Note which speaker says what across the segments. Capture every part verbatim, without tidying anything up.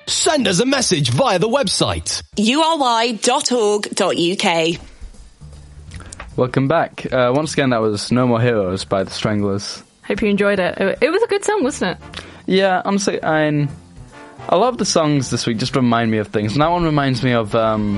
Speaker 1: Send us a message via the website
Speaker 2: u r y dot org dot u k.
Speaker 3: Welcome back. Uh, once again, that was No More Heroes by The Stranglers.
Speaker 4: Hope you enjoyed it. It was a good song, wasn't it?
Speaker 3: Yeah, honestly, I, a lot of the songs this week just remind me of things. And that one reminds me of um,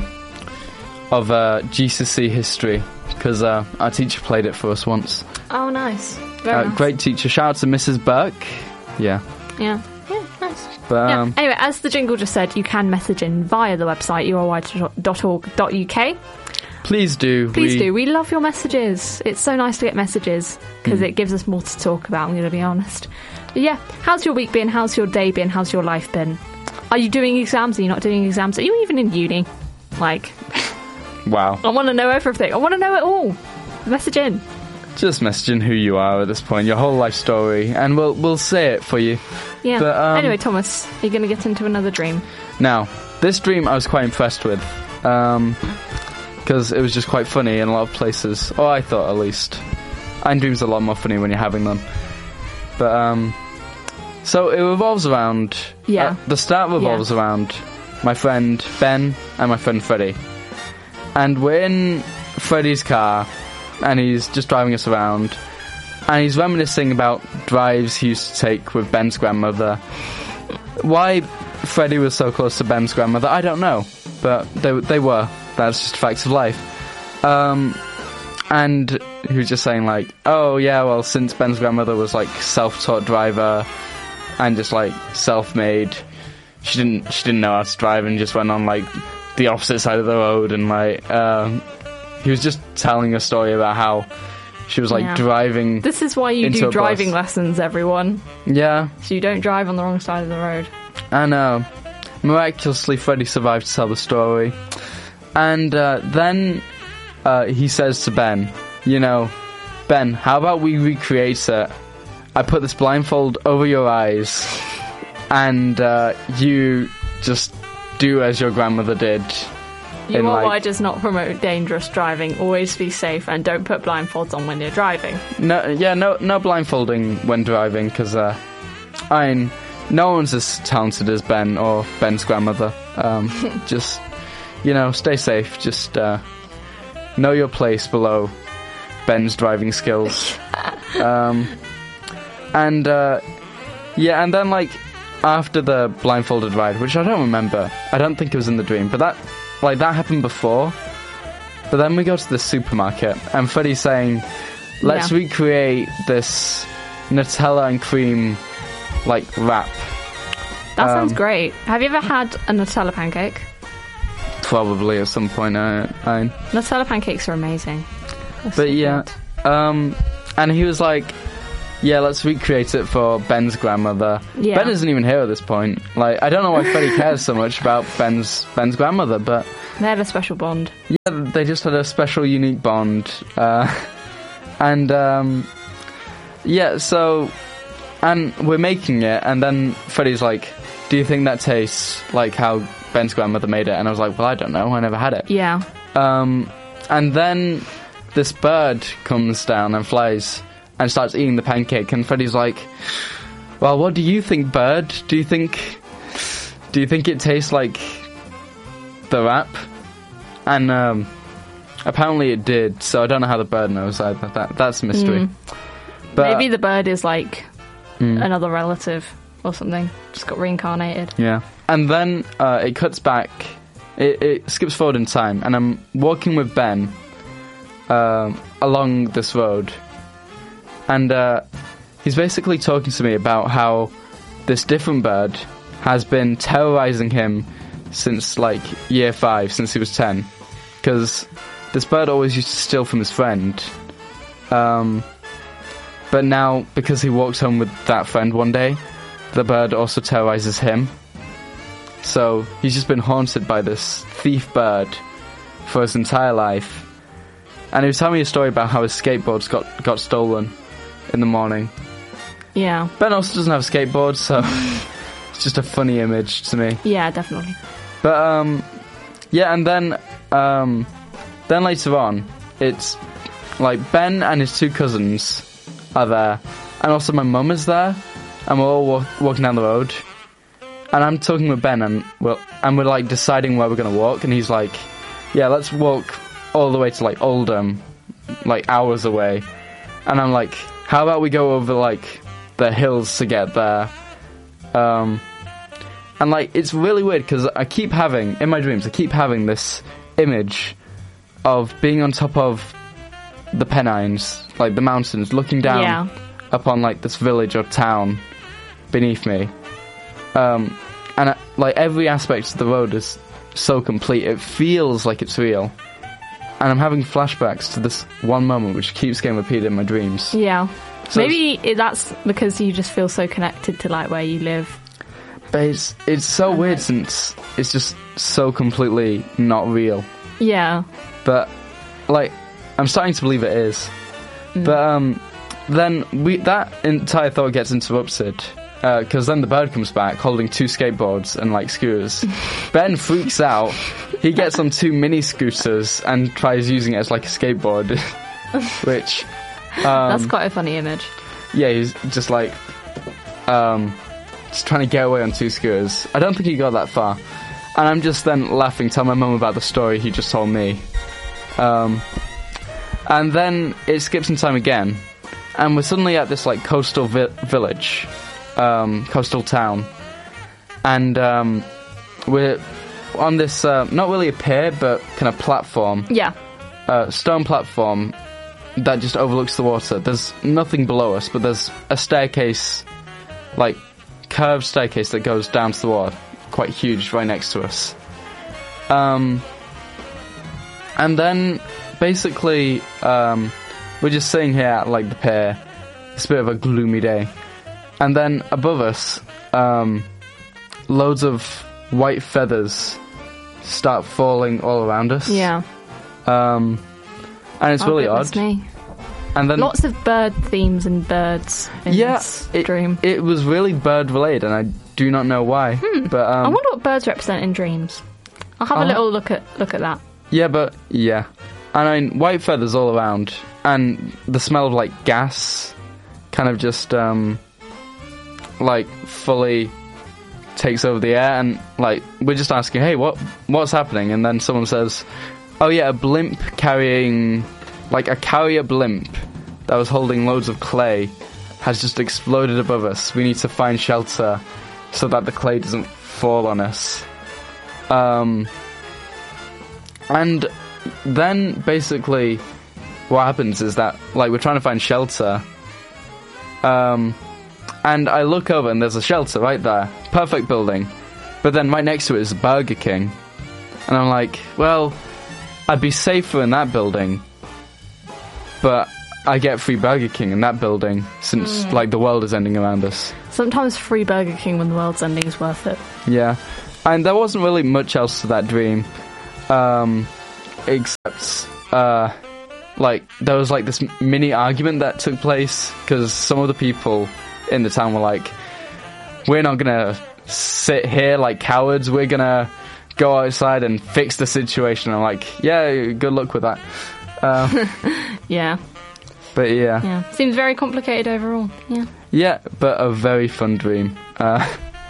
Speaker 3: of uh, G C S E history, because uh, our teacher played it for us once.
Speaker 4: Oh, nice. Very
Speaker 3: uh,
Speaker 4: nice.
Speaker 3: Great teacher. Shout out to Missus Burke. Yeah.
Speaker 4: Yeah. Yeah, nice.
Speaker 3: But, um,
Speaker 4: yeah. Anyway, as the jingle just said, you can message in via the website u r y dot org dot u k.
Speaker 3: Please do.
Speaker 4: Please
Speaker 3: we...
Speaker 4: do. We love your messages. It's so nice to get messages because
Speaker 3: Mm.
Speaker 4: it gives us more to talk about, I'm going to be honest. But yeah, how's your week been? How's your day been? How's your life been? Are you doing exams? Are you not doing exams? Are you even in uni? Like,
Speaker 3: Wow.
Speaker 4: I want to know everything. I want to know it all. Message in.
Speaker 3: Just messaging who you are at this point, your whole life story, and we'll we'll say it for you.
Speaker 4: Yeah.
Speaker 3: But, um,
Speaker 4: anyway, Thomas, are you going to get into another dream?
Speaker 3: Now, this dream I was quite impressed with, um, because it was just quite funny in a lot of places. Or I thought, at least. And dreams are a lot more funny when you're having them. But, um, so it revolves around...
Speaker 4: Yeah.
Speaker 3: Uh, the start revolves
Speaker 4: Yeah.
Speaker 3: around my friend Ben and my friend Freddie. And we're in Freddie's car, and he's just driving us around, and he's reminiscing about drives he used to take with Ben's grandmother. Why Freddie was so close to Ben's grandmother, I don't know, but they they were. That's just facts of life. Um, and he was just saying like, oh yeah, well since Ben's grandmother was like self-taught driver and just like self-made, she didn't she didn't know how to drive and just went on like the opposite side of the road, and like um, he was just telling a story about how she was like
Speaker 4: Yeah.
Speaker 3: driving.
Speaker 4: This is why you
Speaker 3: into
Speaker 4: do
Speaker 3: a
Speaker 4: driving
Speaker 3: bus.
Speaker 4: lessons, everyone.
Speaker 3: Yeah,
Speaker 4: So you don't drive on the wrong side of the road.
Speaker 3: and uh, miraculously Freddie survived to tell the story. And uh, then uh, he says to Ben, you know, Ben, how about we recreate it? I put this blindfold over your eyes, and uh, you just do as your grandmother did.
Speaker 4: You
Speaker 3: in,
Speaker 4: are
Speaker 3: like-
Speaker 4: why does not promote dangerous driving. Always be safe and don't put blindfolds on when you're driving.
Speaker 3: No, yeah, no, no blindfolding when driving, because uh, I mean, no one's as talented as Ben or Ben's grandmother. Um, just, you know, stay safe. Just uh, know your place below Ben's driving skills. Um, and uh, yeah, and then like after the blindfolded ride, which I don't remember, I don't think it was in the dream, but that like that happened before. But then we go to the supermarket, and Freddie's saying, let's
Speaker 4: Yeah.
Speaker 3: recreate this Nutella and cream, like, wrap.
Speaker 4: That sounds
Speaker 3: Um,
Speaker 4: great. Have you ever had a Nutella pancake?
Speaker 3: Probably at some point, I... I
Speaker 4: Nutella pancakes are amazing. They're so
Speaker 3: but yeah,
Speaker 4: good.
Speaker 3: um, and he was like, yeah, let's recreate it for Ben's grandmother.
Speaker 4: Yeah.
Speaker 3: Ben isn't even here at this point. Like, I don't know why Freddie cares so much about Ben's Ben's grandmother, but
Speaker 4: They had a special bond.
Speaker 3: yeah, they just had a special, unique bond. Uh, and, um, yeah, so, and we're making it, and then Freddie's like, do you think that tastes like how Ben's grandmother made it? And I was like, well, I don't know, I never had it.
Speaker 4: Yeah.
Speaker 3: Um, and then this bird comes down and flies and starts eating the pancake, and Freddie's like, well, what do you think, bird? Do you think, do you think it tastes like the wrap? And, um, apparently it did, so I don't know how the bird knows either. That, that's a mystery.
Speaker 4: Mm.
Speaker 3: But,
Speaker 4: Maybe the bird is like
Speaker 3: Mm.
Speaker 4: another relative or something. Just got reincarnated.
Speaker 3: Yeah. And then, uh, it cuts back, it, it skips forward in time, and I'm walking with Ben, um, along this road, and uh, he's basically talking to me about how this different bird has been terrorizing him since like year five, since he was ten, because this bird always used to steal from his friend, um, but now because he walks home with that friend one day, the bird also terrorizes him. So he's just been haunted by this thief bird for his entire life. And he was telling me a story about how his skateboards got, got stolen in the morning.
Speaker 4: Yeah.
Speaker 3: Ben also doesn't have a skateboard, so it's just a funny image to me.
Speaker 4: Yeah, definitely.
Speaker 3: But, um, yeah, and then, um, then later on, it's like Ben and his two cousins are there, and also my mum is there, and we're all wa- walking down the road, and I'm talking with Ben, and well, and we're like deciding where we're gonna walk, and he's like, "Yeah, let's walk all the way to like Oldham, like hours away." And I'm like, "How about we go over like the hills to get there?" Um, and like it's really weird because I keep having in my dreams, I keep having this image of being on top of the Pennines, like the mountains, looking down
Speaker 4: Yeah.
Speaker 3: upon like this village or town beneath me. Um, and uh, like every aspect of the road is so complete, it feels like it's real. And I'm having flashbacks to this one moment which keeps getting repeated in my dreams.
Speaker 4: Yeah.
Speaker 3: So
Speaker 4: Maybe it, that's because you just feel so connected to like where you live.
Speaker 3: But it's, it's so
Speaker 4: And,
Speaker 3: weird
Speaker 4: like-
Speaker 3: since it's just so completely not real.
Speaker 4: Yeah.
Speaker 3: But like I'm starting to believe it is.
Speaker 4: Mm.
Speaker 3: But um, then we that entire thought gets interrupted because uh, then the bird comes back holding two skateboards and like scooters. Ben freaks out. He gets on two mini scooters and tries using it as like a skateboard, which um,
Speaker 4: That's quite a funny image.
Speaker 3: yeah, he's just like um, just trying to get away on two scooters. I don't think he got that far. And I'm just then laughing, telling my mum about the story he just told me. Um, and then it skips in time again, and we're suddenly at this like coastal vi- village, um, coastal town, and um, we're on this uh, not really a pier, but kind of platform,
Speaker 4: Yeah.
Speaker 3: uh, stone platform that just overlooks the water. There's nothing below us, but there's a staircase, like curved staircase that goes down to the water, quite huge, right next to us. Um, and then basically, um, we're just sitting here at like the pier. It's a bit of a gloomy day, and then above us, um, loads of white feathers start falling all around us.
Speaker 4: Yeah.
Speaker 3: Um, and it's
Speaker 4: Oh,
Speaker 3: really
Speaker 4: goodness
Speaker 3: odd.
Speaker 4: me.
Speaker 3: And then
Speaker 4: Lots of bird themes and birds in
Speaker 3: yeah,
Speaker 4: this
Speaker 3: it,
Speaker 4: dream.
Speaker 3: it was really bird related, and I do not know why. But
Speaker 4: I
Speaker 3: um,
Speaker 4: wonder what birds represent in dreams. I'll have a
Speaker 3: I'll-
Speaker 4: little look at look at that.
Speaker 3: yeah, but yeah, and I mean white feathers all around, and the smell of like gas, kind of just um, like fully takes over the air, and like we're just asking, hey, what what's happening? And then someone says, oh yeah, a blimp carrying like a carrier blimp that was holding loads of clay has just exploded above us. We need to find shelter so that the clay doesn't fall on us. Um, and then basically what happens is that like we're trying to find shelter. Um, and I look over and there's a shelter right there, perfect building. But then right next to it is Burger King, and I'm like, well, I'd be safer in that building, but I get free Burger King in that building since like the world is ending around us.
Speaker 4: Sometimes free Burger King when the world's ending is worth it.
Speaker 3: Yeah, and there wasn't really much else to that dream, um, except uh, like there was like this mini argument that took place because some of the people in the town were like, "We're not gonna sit here like cowards. We're gonna go outside and fix the situation." I'm like, "Yeah, good luck with that." Um,
Speaker 4: Yeah.
Speaker 3: but yeah.
Speaker 4: Yeah. Seems very complicated overall. Yeah.
Speaker 3: Yeah, but a very fun dream. Uh,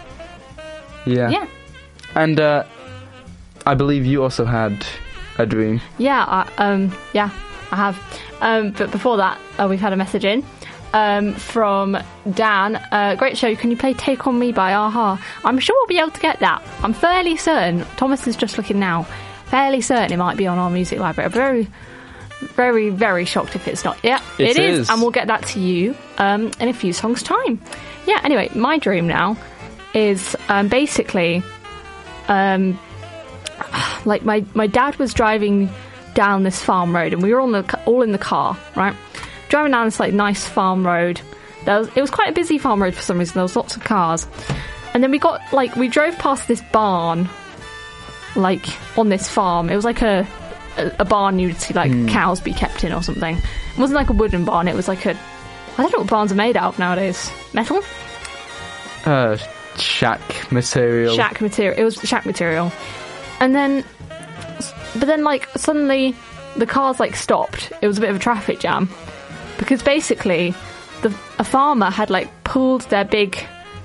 Speaker 3: yeah.
Speaker 4: Yeah.
Speaker 3: And uh, I believe you also had a dream.
Speaker 4: Yeah, I, um, yeah, I have. Um, but before that, uh, we've had a message in um, from Dan. Uh, great show. Can you play Take On Me by a-ha? I'm sure we'll be able to get that. I'm fairly certain. Thomas is just looking now. Fairly certain it might be on our music library. I'm very, very, very shocked if it's not. Yeah,
Speaker 3: It
Speaker 4: it is.
Speaker 3: is.
Speaker 4: And we'll get that to you um, in a few songs' time. Yeah, anyway, my dream now is um, basically... Um, like my, my dad was driving down this farm road and we were on the ca- all in the car, right? Driving down this like nice farm road. There was, it was quite a busy farm road for some reason. There was lots of cars. And then we got like we drove past this barn like on this farm. It was like a a, a barn you'd see like cows be kept in or something. It wasn't like a wooden barn, it was like a I don't know what barns are made out of nowadays. Metal?
Speaker 3: Uh, shack material.
Speaker 4: Shack material. It was shack material. And then, but then, like, suddenly the cars, like, stopped. It was a bit of a traffic jam. Because basically, the, a farmer had, like, pulled their big,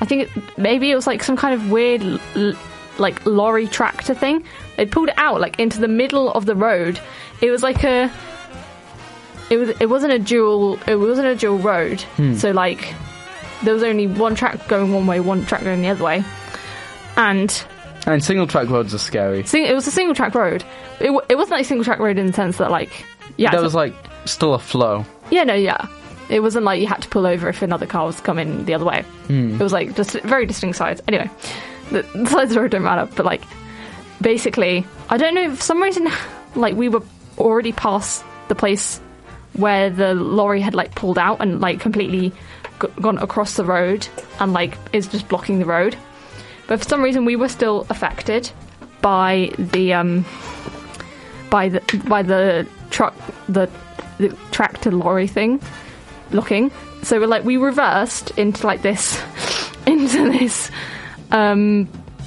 Speaker 4: I think it, maybe it was like some kind of weird l- like lorry tractor thing. They pulled it out like into the middle of the road. It was like a it was it wasn't a dual it wasn't a dual road. Hmm. So like there was only one track going one way, one track going the other way. And
Speaker 3: and single track roads are scary.
Speaker 4: Sing, it was a single track road. It w- it wasn't like single track road in the sense that like yeah,
Speaker 3: there was like still a flow.
Speaker 4: Yeah, no, yeah. It wasn't like you had to pull over if another car was coming the other way.
Speaker 3: Hmm.
Speaker 4: It was like just very distinct sides. Anyway, the, the sides of the road don't matter, but like basically, I don't know, for some reason, like we were already past the place where the lorry had like pulled out and like completely g- gone across the road and like is just blocking the road. But for some reason, we were still affected by the um by the by the truck the the tractor lorry thing looking. So we're like we reversed into like this into this um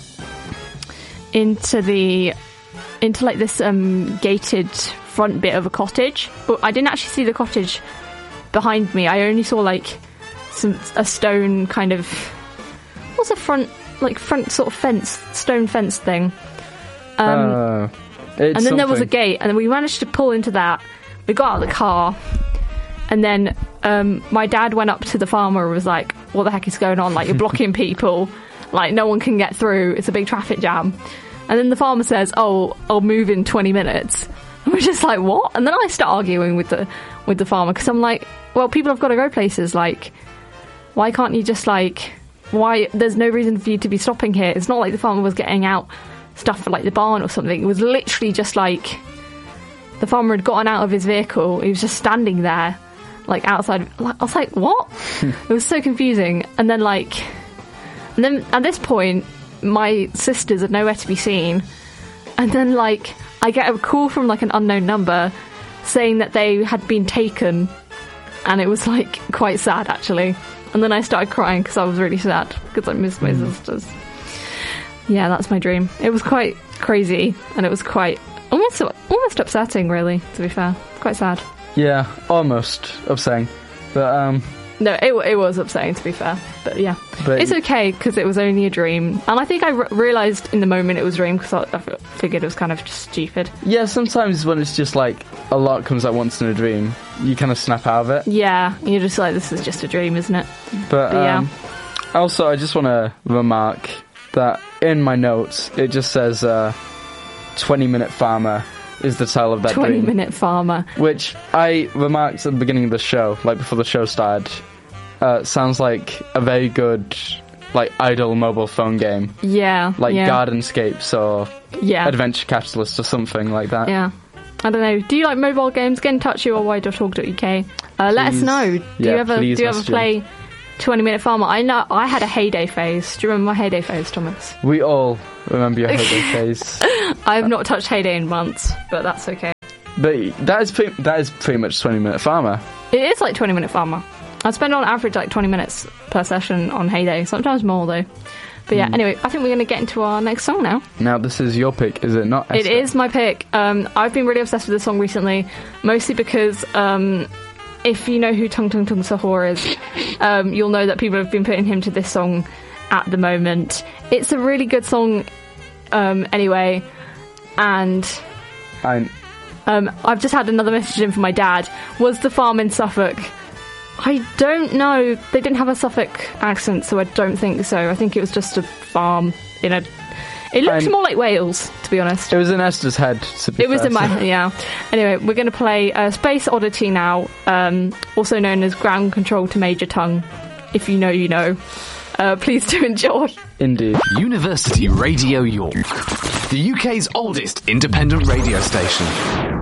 Speaker 4: into the into like this um gated front bit of a cottage, but I didn't actually see the cottage behind me. I only saw like some a stone kind of what's a front like front sort of fence stone fence thing. Um
Speaker 3: uh,
Speaker 4: and then
Speaker 3: something.
Speaker 4: there was a gate, and then we managed to pull into that. We got out of the car, and then um my dad went up to the farmer and was like, what the heck is going on? Like, you're blocking people, like no one can get through, it's a big traffic jam. And then the farmer says, oh, I'll move in twenty minutes. And we're just like, what? And then I start arguing with the with the farmer, because I'm like, well, people have got to go places, like why can't you just like why there's no reason for you to be stopping here. It's not like the farmer was getting out stuff for like the barn or something. It was literally just like the farmer had gotten out of his vehicle, he was just standing there like outside. I was like, what? It was so confusing. And then like and then at this point my sisters are nowhere to be seen, and then like I get a call from like an unknown number saying that they had been taken, and it was like quite sad actually. And then I started crying because I was really sad because I missed my mm. sisters. Yeah, that's my dream. It was quite crazy, and it was quite almost almost upsetting, really, to be fair. Quite sad.
Speaker 3: Yeah, almost upsetting. But um
Speaker 4: no, it it was upsetting, to be fair. But yeah, but it's okay because it was only a dream, and I think I re- realised in the moment it was a dream because I, I figured it was kind of just stupid.
Speaker 3: Yeah, sometimes when it's just like a lot comes at once in a dream, you kind of snap out of it.
Speaker 4: Yeah, you're just like, this is just a dream, isn't it?
Speaker 3: But,
Speaker 4: but
Speaker 3: um,
Speaker 4: yeah.
Speaker 3: Also, I just want to remark that in my notes it just says uh, twenty minute farmer is the title of that
Speaker 4: twenty
Speaker 3: dream.
Speaker 4: minute farmer.
Speaker 3: Which I remarked at the beginning of the show, like before the show started, uh, sounds like a very good, like, idle mobile phone game.
Speaker 4: Yeah.
Speaker 3: Like
Speaker 4: yeah.
Speaker 3: Gardenscapes or
Speaker 4: yeah.
Speaker 3: Adventure Catalyst or something like that.
Speaker 4: Yeah. I don't know. Do you like mobile games? Get in touch, u r y dot org dot u k. Uh, let us know. Do
Speaker 3: yeah,
Speaker 4: you ever do you ever
Speaker 3: message
Speaker 4: play twenty minute farmer? I know I had a heyday phase. Do you remember my heyday phase, Thomas?
Speaker 3: We all remember your heyday phase.
Speaker 4: I have not touched heyday in months, but that's okay.
Speaker 3: But that is pretty, that is pretty much twenty minute farmer.
Speaker 4: It is like twenty minute farmer. I spend on average like twenty minutes per session on heyday. Sometimes more though. But yeah, mm. anyway, I think we're going to get into our next song now.
Speaker 3: Now, this is your pick, is it not, Esther?
Speaker 4: It is my pick. Um, I've been really obsessed with this song recently, mostly because um, if you know who Tung Tung Tung Sahur is, um, you'll know that people have been putting him to this song at the moment. It's a really good song um, anyway, and
Speaker 3: I'm...
Speaker 4: Um, I've just had another message in from my dad. Was the farm in Suffolk? I don't know. They didn't have a Suffolk accent, so I don't think so. I think it was just a farm in a... It looked I'm, more like Wales, to be honest.
Speaker 3: It was in Esther's head, to be
Speaker 4: It was
Speaker 3: fair,
Speaker 4: in my...
Speaker 3: so.
Speaker 4: Yeah. Anyway, we're going to play uh, Space Oddity now, um, also known as Ground Control to Major Tongue. If you know, you know. Uh, please do enjoy.
Speaker 3: Indeed.
Speaker 1: University Radio York, the U K's oldest independent radio station.